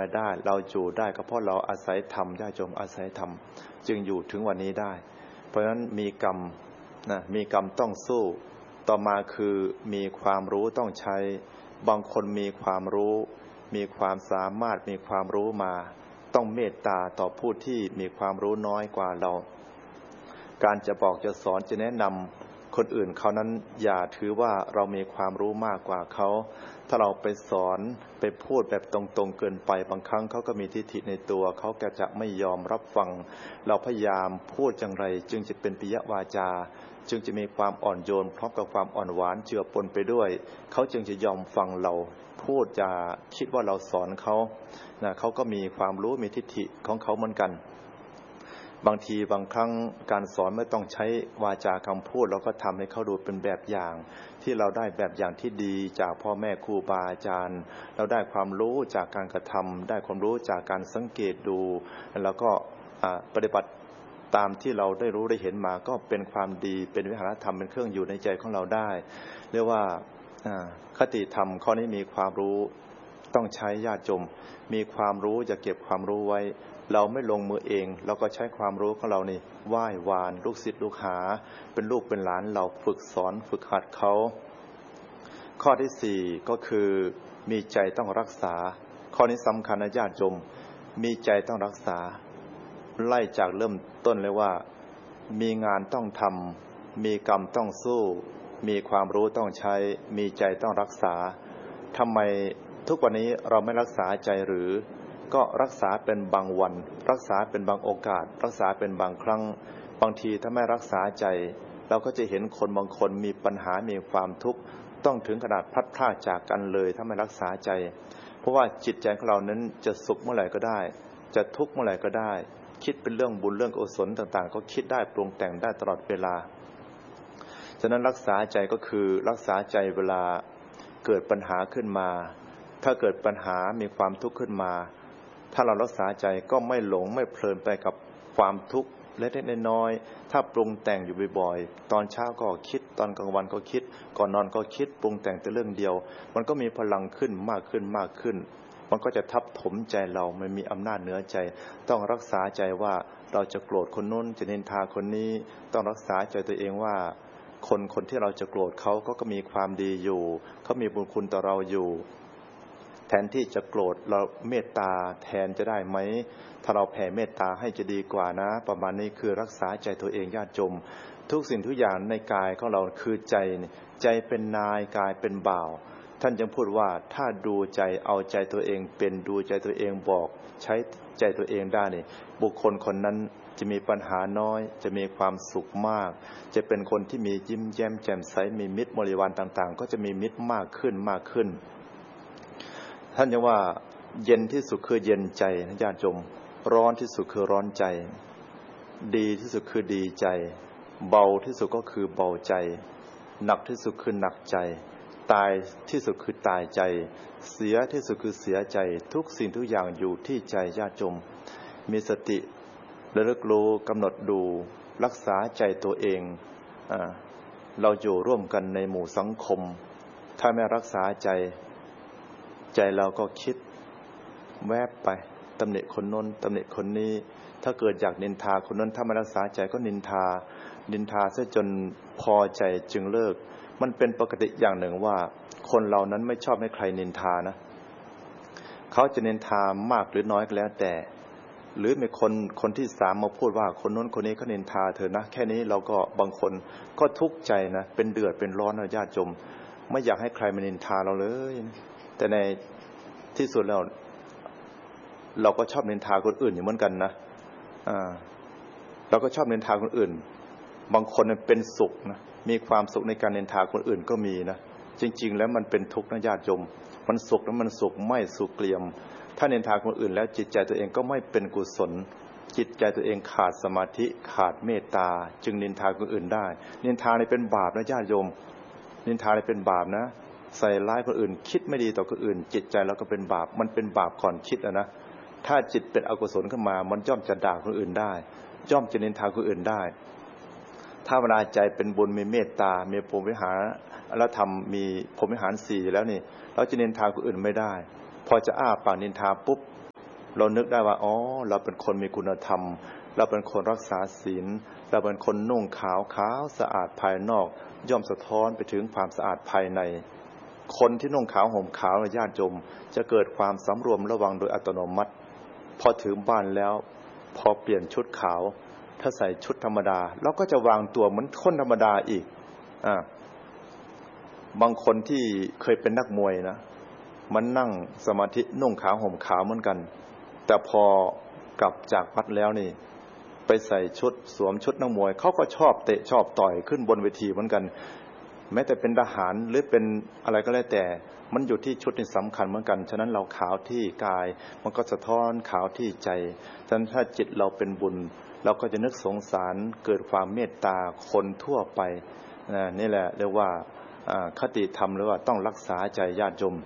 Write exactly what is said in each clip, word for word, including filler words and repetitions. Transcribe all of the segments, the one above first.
มาได้เราอยู่ได้ก็เพราะเราอาศัยธรรมญาติโยมอาศัยธรรมจึงอยู่ถึงวันนี้ได้เพราะฉะนั้นมีกรรมนะมีกรรมต้องสู้ต่อมาคือมีความรู้ต้องใช้บางคนมีความรู้มีความสามารถมีความรู้มาต้องเมตตาต่อผู้ที่มีความรู้น้อยกว่าเราการจะบอกจะสอนจะแนะนำคนอื่นเขานั้นอย่าถือว่าเรามีความรู้มากกว่าเขาถ้าเราไปสอนไปพูดแบบตรงๆเกินไปบางครั้งเขาก็มีทิฏฐิในตัวเขาก็จะไม่ยอมรับฟังเราพยายามพูดอย่างไรจึงจะเป็นปิยวาจาจึงจะมีความอ่อนโยนพร้อมกับความอ่อนหวานเจือปนไปด้วยเขาจึงจะยอมฟังเราพูดจะคิดว่าเราสอนเขานะเขาก็มีความรู้มีทิฏฐิของเขาเหมือนกันบางทีบางครั้งการสอนไม่ต้องใช้วาจาคำพูดเราก็ทำให้เขาดูเป็นแบบอย่างที่เราได้แบบอย่างที่ดีจากพ่อแม่ครูบาอาจารย์เราได้ความรู้จากการกระทำได้ความรู้จากการสังเกตดูแล้วก็ปฏิบัติตามที่เราได้รู้ได้เห็นมาก็เป็นความดีเป็นวิหารธรรมเป็นเครื่องอยู่ในใจของเราได้เรียกว่าคติธรรมข้อนี้มีความรู้ต้องใช้ญาติโยมมีความรู้จะเก็บความรู้ไว้เราไม่ลงมือเองเราก็ใช้ความรู้ของเรานี่ไหว้วานลูกศิษย์ลูกหาเป็นลูกเป็นหลานเราฝึกสอนฝึกหัดเขาข้อที่สี่ก็คือมีใจต้องรักษาข้อนี้สำคัญนะญาติโยมมีใจต้องรักษาไล่จากเริ่มต้นเลยว่ามีงานต้องทำมีกรรมต้องสู้มีความรู้ต้องใช้มีใจต้องรักษาทำไมทุกวันนี้เราไม่รักษาใจหรือก็รักษาเป็นบางวันรักษาเป็นบางโอกาสรักษาเป็นบางครั้งบางทีถ้าไม่รักษาใจเราก็จะเห็นคนบางคนมีปัญหามีความทุกข์ต้องถึงขนาดพลัดพรากจากกันเลยถ้าไม่รักษาใจเพราะว่าจิตใจของเรานั้นจะสุขเมื่อไหร่ก็ได้จะทุกข์เมื่อไหร่ก็ได้คิดเป็นเรื่องบุญเรื่องกุศลต่างๆก็คิดได้ปรุงแต่งได้ตลอดเวลาฉะนั้นรักษาใจก็คือรักษาใจเวลาเกิดปัญหาขึ้นมาถ้าเกิดปัญหามีความทุกข์ขึ้นมาถ้าเรารักษาใจก็ไม่หลงไม่เพลินไปกับความทุกข์เล็กๆน้อยๆถ้าปรุงแต่งอยู่บ่อยๆตอนเช้าก็คิดตอนกลางวันก็คิดก่อนนอนก็คิดปรุงแต่งแต่เรื่องเดียวมันก็มีพลังขึ้นมากขึ้นมากขึ้นมันก็จะทับถมใจเรามันมีอำนาจเหนือใจต้องรักษาใจว่าเราจะโกรธคนนู้นจะนินทาคนนี้ต้องรักษาใจตัวเองว่าคนคนที่เราจะโกรธเขาก็ก็มีความดีอยู่เขามีบุญคุณต่อเราอยู่แทนที่จะโกรธเราเมตตาแทนจะได้ไหมถ้าเราแผ่เมตตาให้จะดีกว่านะประมาณนี้คือรักษาใจตัวเองญาติโยมทุกสิ่งทุกอย่างในกายของเราคือใจใจเป็นนายกายเป็นบ่าวท่านจึงพูดว่าถ้าดูใจเอาใจตัวเองเป็นดูใจตัวเองบอกใช้ใจตัวเองได้นี่บุคคลคนนั้นจะมีปัญหาน้อยจะมีความสุขมากจะเป็นคนที่มียิ้มแย้มแจ่มใสมีมิตรบริวารต่างๆก็จะมีมิตรมากขึ้นมากขึ้นท่านจะว่าเย็นที่สุดคือเย็นใจนะญาติโยมร้อนที่สุดคือร้อนใจดีที่สุดคือดีใจเบาที่สุดก็คือเบาใจหนักที่สุดคือหนักใจตายที่สุดคือตายใจเสียที่สุดคือเสียใจทุกสิ่งทุกอย่างอยู่ที่ใจญาติโยมมีสติระลึกรู้กำหนดดูรักษาใจตัวเองอ่าเราอยู่ร่วมกันในหมู่สังคมถ้าไม่รักษาใจใจเราก็คิดแวบไปตำหนิคนน้นตำหนิคนนี้ถ้าเกิดอยากนินทาคนนั้นถ้าไม่รักษาใจก็นินทานินทาซะจนพอใจจึงเลิกมันเป็นปกติอย่างหนึ่งว่าคนเรานั้นไม่ชอบให้ใครนินทานะเขาจะนินทามากหรือน้อยก็แล้วแต่หรือมีคนคนที่สามมาพูดว่าคนน้นคนนี้เขานินทาเธอนะแค่นี้เราก็บางคนก็ทุกข์ใจนะเป็นเดือดเป็นร้อนนะญาติโยมไม่อยากให้ใครมานินทาเราเลยแต่ในที่สุดแล้วเราก็ชอบนินทาคนอื่นอยู่เหมือนกันนะอ่าเราก็ชอบนินทาคนอื่นบางคนเป็นสุขนะมีความสุขในการนินทาคนอื่นก็มีนะจริงๆแล้วมันเป็นทุกข์นะญาติโยมมันสุขแล้วมันสุขไม่สุขเกลียมถ้านินทาคนอื่นแล้วจิตใจตัวเองก็ไม่เป็นกุศลจิตใจตัวเองขาดสมาธิขาดเมตตาจึงนินทาคนอื่นได้นินทานี่เป็นบาปนะญาติโยมนินทานี่เป็นบาปนะใส่ร้ายคนอื่นคิดไม่ดีต่อคนอื่นจิตใจเราก็เป็นบาปมันเป็นบาปก่อนคิดอะนะถ้าจิตเป็นอกุศลขึ้นมามันย่อมจะด่าคนอื่นได้ย่อมจะนินทาคนอื่นได้ถ้าเวลาใจเป็นบุญมีเมตตามีพรหมวิหารแล้วทำมีพรหมวิหารสี่แล้วนี่เราจะนินทาคนอื่นไม่ได้พอจะอ้าปากนินทาปุ๊บเรานึกได้ว่าอ๋อเราเป็นคนมีคุณธรรมเราเป็นคนรักษาศีลเราเป็นคนนุ่งขาวขาวสะอาดภายนอกย่อมสะท้อนไปถึงความสะอาดภายในคนที่นุ่งขาวห่มขาวญาติโยมจะเกิดความสำรวมระวังโดยอัตโนมัติพอถึงบ้านแล้วพอเปลี่ยนชุดขาวถ้าใส่ชุดธรรมดาเราก็จะวางตัวเหมือนคนธรรมดาอีกอ่าบางคนที่เคยเป็นนักมวยนะมันนั่งสมาธินุ่งขาวห่มขาวเหมือนกันแต่พอกลับจากวัดแล้วนี่ไปใส่ชุดสวมชุดนักมวยเขาก็ชอบเตะชอบต่อยขึ้นบนเวทีเหมือนกันแม้แต่เป็นทหารหรือเป็นอะไรก็แล้วแต่มันอยู่ที่ชุดนี่สำคัญเหมือนกันฉะนั้นเราขาวที่กายมันก็สะท้อนขาวที่ใจฉะนั้นถ้าจิตเราเป็นบุญเราก็จะนึกสงสารเกิดความเมตตาคนทั่วไปนี่แหละเรียกว่าคติธรรมหรือว่าต้องรักษาใจญาติโยม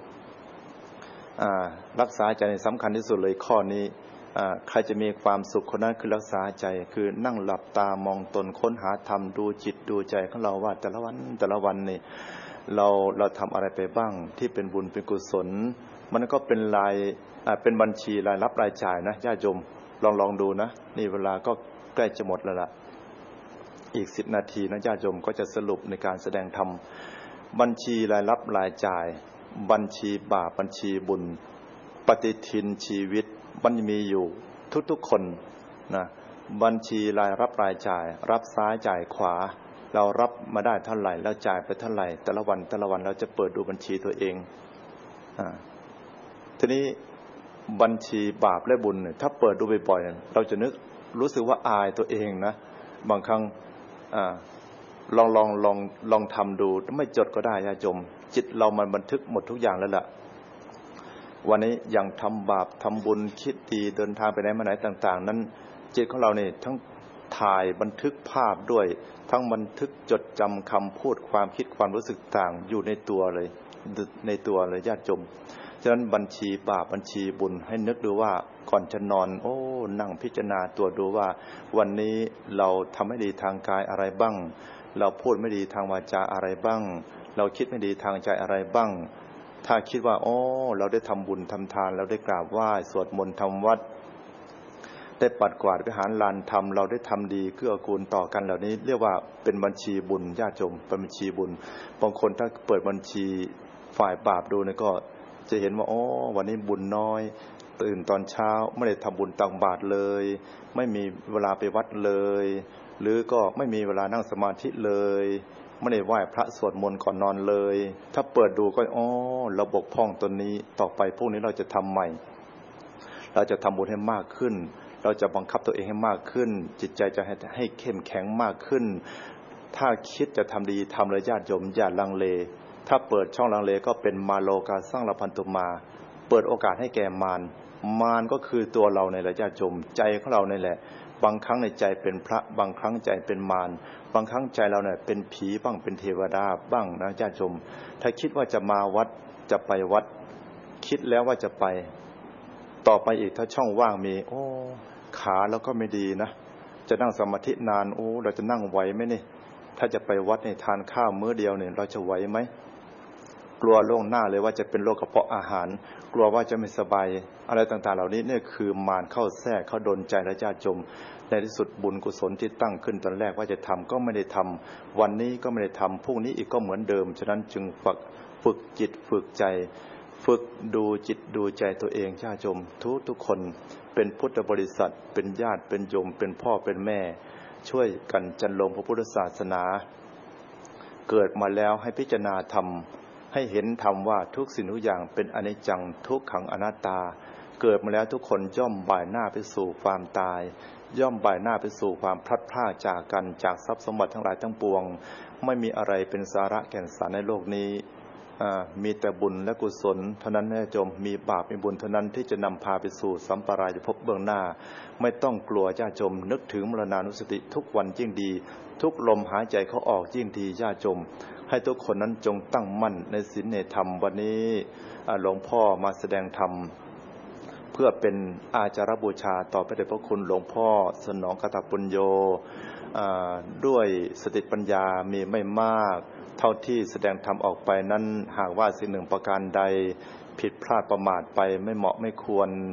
รักษาใจสำคัญที่สุดเลยข้อนี้ใครจะมีความสุขคนนั้นคือรักษาใจคือนั่งหลับตามองตนค้นหาธรรมดูจิตดูใจของเราว่าแต่ละวันแต่ละวันนี่เราเราทำอะไรไปบ้างที่เป็นบุญเป็นกุศลมันก็เป็นรายเป็นบัญชีรายรับรายจ่ายนะญาติโยมลองลองดูนะนี่เวลาก็ใกล้จะหมดแล้วล่ะอีกสิบนาทีนะญาติโยมก็จะสรุปในการแสดงธรรมบัญชีรายรับรายจ่ายบัญชีบาปบัญชีบุญปฏิทินชีวิตมันมีอยู่ทุกๆคนนะบัญชีรายรับรายจ่ายรับซ้ายจ่ายขวาเรารับมาได้เท่าไหร่แล้วจ่ายไปเท่าไหร่แต่ละวันแต่ละวันเราจะเปิดดูบัญชีตัวเองอ่าทีนี้บัญชีบาปและบุญเนี่ยถ้าเปิดดูบ่อยๆเราจะนึกรู้สึกว่าอายตัวเองนะบางครั้งอ่าลองลองลองลองทำดูไม่จดก็ได้ญาติโยมจิตเรามันบันทึกหมดทุกอย่างแล้วล่ะวันนี้อย่างทำบาปทำบุญคิดดีเดินทางไปไหนมาไหนต่างๆนั้นจิตของเราเนี่ยทั้งถ่ายบันทึกภาพด้วยทั้งบันทึกจดจำคำพูดความคิดความรู้สึกต่างอยู่ในตัวเลยในตัวเลยญาติโยมฉะนั้นบัญชีบาปบัญชีบุญให้นึกดูว่าก่อนจะนอนโอ้นั่งพิจารณาตัวดูว่าวันนี้เราทำไม่ดีทางกายอะไรบ้างเราพูดไม่ดีทางวาจาอะไรบ้างเราคิดไม่ดีทางใจอะไรบ้างถ้าคิดว่าโอ้เราได้ทำบุญทำทานเราได้กราบไหว้สวดมนต์ทำวัดได้ปัดกวาดวิหารลานธรรมเราได้ทำดีเกื้อกูลต่อกันเหล่านี้เรียกว่าเป็นบัญชีบุญญาติโยมเป็นบัญชีบุญบางคนถ้าเปิดบัญชีฝ่ายบาปดูเนี่ยก็จะเห็นว่าโอ้วันนี้บุญน้อยตื่นตอนเช้าไม่ได้ทำบุญตักบาตรเลยไม่มีเวลาไปวัดเลยหรือก็ไม่มีเวลานั่งสมาธิเลยไม่ได้ไหว้พระสวดมนต์ก่อนนอนเลยถ้าเปิดดูก็อ๋อเราบกพร่องตนนี้ต่อไปพวกนี้เราจะทำใหม่เราจะทำบุญให้มากขึ้นเราจะบังคับตัวเองให้มากขึ้นจิตใจจะให้ให้เข้มแข็งมากขึ้นถ้าคิดจะทำดีทำเลยญาติโยมอย่าลังเลถ้าเปิดช่องลังเลก็เป็นมาโลกาสร้างละพันตุมาเปิดโอกาสให้แก่มารมารก็คือตัวเราในระยะญาติโยมใจของเรานี่แหละบางครั้งในใจเป็นพระบางครั้งใจเป็นมารบางครั้งใจเราเนี่ยเป็นผีบ้างเป็นเทวดาบ้างนะญาติโยมถ้าคิดว่าจะมาวัดจะไปวัดคิดแล้วว่าจะไปต่อไปอีกถ้าช่องว่างมีโอ้ขาแล้วก็ไม่ดีนะจะนั่งสมาธินานโอ้เราจะนั่งไหวไหมนี่ถ้าจะไปวัดเนี่ยทานข้าวมื้อเดียวเนี่ยเราจะไหวไหมกลัวล่วงหน้าเลยว่าจะเป็นโรคกระเพาะอาหารกลัวว่าจะไม่สบายอะไรต่างๆเหล่านี้เนี่ยคือมารเข้าแทรกเข้าดลใจและญาติโยมในที่สุดบุญกุศลที่ตั้งขึ้นตอนแรกว่าจะทำก็ไม่ได้ทำวันนี้ก็ไม่ได้ทำพรุ่งนี้อีกก็เหมือนเดิมฉะนั้นจึงฝึกฝึกจิตฝึกใจฝึกดูจิตดูใจตัวเองญาติโยมทุกทุกคนเป็นพุทธบริษัทเป็นญาติเป็นโยมเป็นพ่อเป็นแม่ช่วยกันจันลงพระพุทธศาสนาเกิดมาแล้วให้พิจารณาธรรมให้เห็นธรรมว่าทุกสิ่งทุกอย่างเป็นอนิจจังทุกขังอนัตตาเกิดมาแล้วทุกคนย่อมบ่ายหน้าไปสู่ความตายย่อมบ่ายหน้าไปสู่ความพลัดพรากจากกันจากทรัพย์สมบัติทั้งหลายทั้งปวงไม่มีอะไรเป็นสาระแก่นสารในโลกนี้มีแต่บุญและกุศลเท่านั้นแน่จมมีบาปมีบุญเท่านั้นที่จะนำพาไปสู่สัมปรายภพเบื้องหน้าไม่ต้องกลัวญาติโยมนึกถึงมรณานุสติทุกวันยิ่งดีทุกลมหายใจเขาออกยิ่งดีญาติโยมให้ทุกคนนั้นจงตั้งมั่นในศีลในธรรมวันนี้หลวงพ่อมาแสดงธรรมเพื่อเป็นอาจารบูชาต่อพระเดชพระคุณหลวงพ่อสนองกตปุญโญด้วยสติปัญญามีไม่มากเท่าที่แสดงธรรมออกไปนั้นหากว่าสิ่งหนึ่งประการใดผิดพลาดประมาทไปไม่เหมาะไม่ควร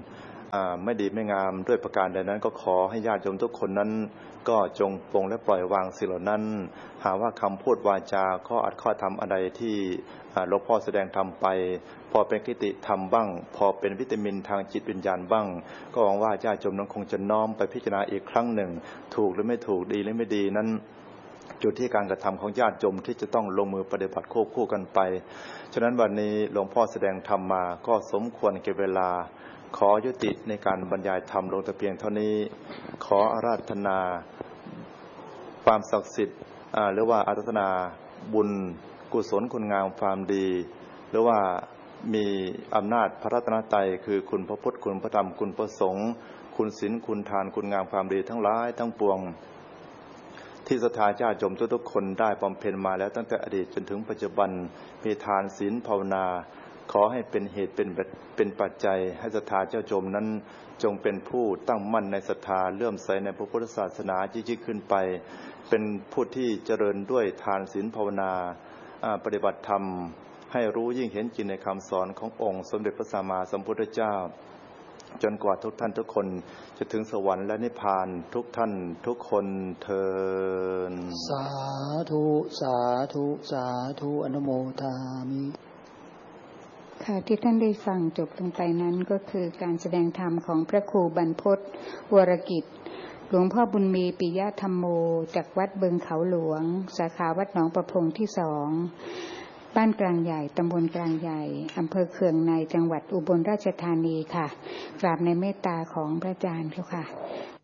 ไม่ดีไม่งามด้วยประการใดนั้นก็ขอให้ญาติโยมทุกคนนั้นก็จงปลงและปล่อยวางสิ่งเหล่านั้นหาว่าคำพูดวาจาข้ออัดข้อธรรมอะไรที่หลวงพ่อแสดงธรรมไปพอเป็นคติธรรมบ้างพอเป็นวิตามินทางจิตวิญญาณบ้างก็หวังว่าญาติโยมนั้นคงจะน้อมไปพิจารณาอีกครั้งหนึ่งถูกหรือไม่ถูกดีหรือไม่ดีนั้นจุดที่การกระทำของญาติโยมที่จะต้องลงมือปฏิบัติควบคู่กันไปฉะนั้นวันนี้หลวงพ่อแสดงธรรมมาก็สมควรแก่เวลาขอยุติในการบรรยายธรรมลงแต่เพียงเท่านี้ขออาราธนาความศักดิ์สิทธิ์หรือว่าอาราธนาบุญกุศลคุณงามความดีหรือว่ามีอำนาจพระรัตนตรัยคือคุณพระพุทธคุณพระธรรมคุณพระสงฆ์คุณศีลคุณทานคุณงามความดีทั้งหลายทั้งปวงที่ศรัทธาญาติโยมทุกๆคนได้บำเพ็ญมาแล้วตั้งแต่อดีตจนถึงปัจจุบันมีทานศีลภาวนาขอให้เป็นเหตุเป็นเป็นปัจจัยให้ศรัทธาเจ้าโยมนั้นจงเป็นผู้ตั้งมั่นในศรัทธาเลื่อมใสในพระพุทธศาสนายิ่งขึ้นไปเป็นผู้ที่เจริญด้วยทานศีลภาวนาปฏิบัติธรรมให้รู้ยิ่งเห็นจริงในคำสอนขององค์สมเด็จพระสัมมาสัมพุทธเจ้าจนกว่าทุกท่านทุกคนจะถึงสวรรค์และนิพพานทุกท่านทุกคนเทอญสาธุสาธุสาธุอนุโมทามิค่ะที่ท่านได้ฟังจบลงไปนั้นก็คือการแสดงธรรมของพระครูบรรพตวรกิจหลวงพ่อบุญมีปิยธรรมโมจากวัดเบิงเขาหลวงสาขาวัดหนองประพงที่สองบ้านกลางใหญ่ตำบลกลางใหญ่อำเภอเคืองในจังหวัดอุบลราชธานีค่ะกราบในเมตตาของพระอาจารย์เจ้าค่ะ